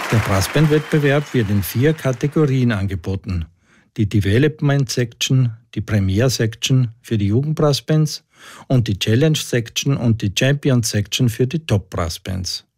Der Brassband-Wettbewerb wird in 4 Kategorien angeboten. Die Development Section, die Premier Section für die Jugendbrassbands und die Challenge Section und die Champion Section für die Top Brassbands.